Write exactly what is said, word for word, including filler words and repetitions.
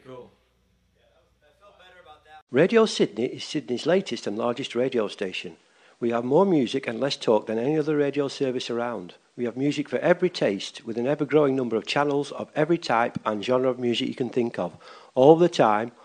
cool. Radio Sydney is Sydney's latest and largest radio station. We have more music and less talk than any other radio service around. We have music for every taste, with an ever-growing number of channels of every type and genre of music you can think of, all the time,